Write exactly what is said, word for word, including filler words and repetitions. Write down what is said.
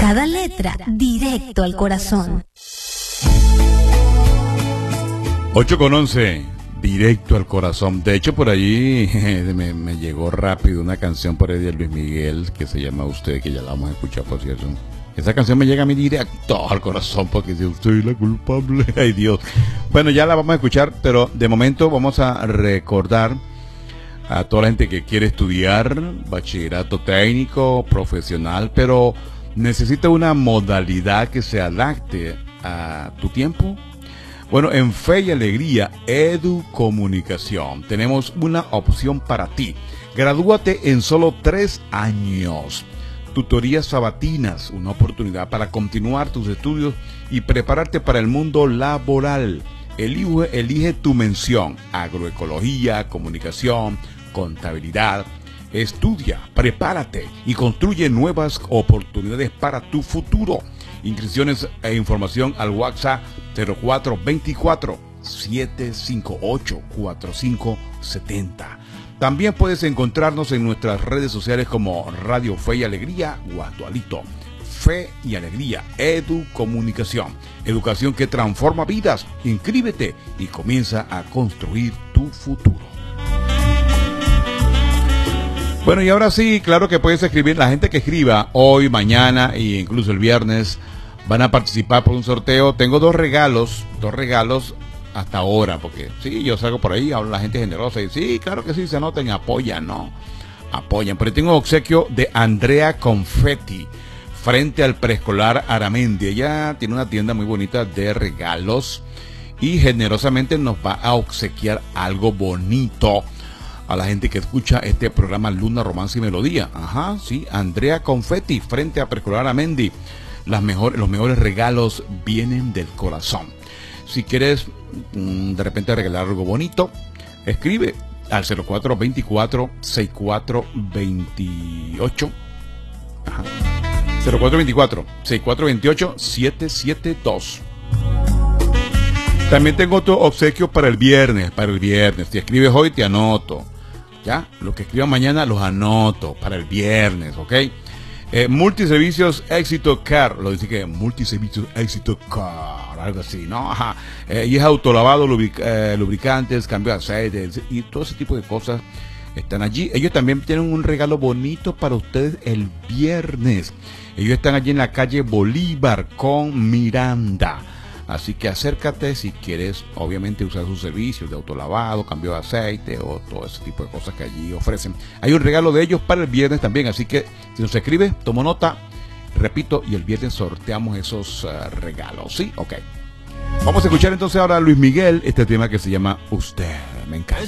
Cada letra directo al corazón. ocho con once, directo al corazón. De hecho, por allí me, me llegó rápido una canción por ahí de Luis Miguel que se llama Usted, que ya la vamos a escuchar, por cierto. Esa canción me llega a mí directo al corazón porque yo soy la culpable. Ay, Dios. Bueno, ya la vamos a escuchar, pero de momento vamos a recordar a toda la gente que quiere estudiar bachillerato técnico, profesional, pero necesita una modalidad que se adapte a tu tiempo. Bueno, en Fe y Alegría Educomunicación tenemos una opción para ti. Gradúate en solo tres años. Tutorías sabatinas, una oportunidad para continuar tus estudios y prepararte para el mundo laboral. Elige, elige tu mención: agroecología, comunicación, contabilidad. Estudia, prepárate y construye nuevas oportunidades para tu futuro. Inscripciones e información al WhatsApp cero cuatro veinticuatro, siete cinco ocho, cuatro cinco setenta. También puedes encontrarnos en nuestras redes sociales como Radio Fe y Alegría o Actualito. Fe y Alegría Educomunicación. Educación que transforma vidas. Inscríbete y comienza a construir tu futuro. Bueno, y ahora sí, claro que puedes escribir. La gente que escriba hoy, mañana e incluso el viernes van a participar por un sorteo. Tengo dos regalos, dos regalos hasta ahora, porque sí, yo salgo por ahí, hablo la gente generosa y sí, claro que sí, se anoten, apoyan, ¿no? Apoyan. Pero tengo obsequio de Andrea Confetti, frente al preescolar Aramendi. Ella tiene una tienda muy bonita de regalos y generosamente nos va a obsequiar algo bonito a la gente que escucha este programa Luna, Romance y Melodía. Ajá, sí, Andrea Confetti, frente a preescolar Aramendi. Las mejores, los mejores regalos vienen del corazón. Si quieres de repente regalar algo bonito, escribe al cero cuatro veinticuatro, sesenta y cuatro veintiocho. Ajá. cero cuatro veinticuatro, sesenta y cuatro veintiocho, setecientos setenta y dos. También tengo otro obsequio para el viernes, para el viernes. Si escribes hoy te anoto. Ya, lo que escriban mañana los anoto para el viernes, ¿ok? Eh, Multiservicios Éxito Car, lo dice que Multiservicios Éxito Car, algo así, ¿no? Ajá. Eh, y es autolavado, lubric eh, lubricantes, cambio de aceite y todo ese tipo de cosas están allí. Ellos también tienen un regalo bonito para ustedes el viernes. Ellos están allí en la calle Bolívar con Miranda. Así que acércate si quieres, obviamente, usar sus servicios de autolavado, cambio de aceite o todo ese tipo de cosas que allí ofrecen. Hay un regalo de ellos para el viernes también, así que si nos escribe, tomo nota, repito, y el viernes sorteamos esos uh, regalos, ¿sí? Ok. Vamos a escuchar entonces ahora a Luis Miguel, este tema que se llama Usted. Me encanta.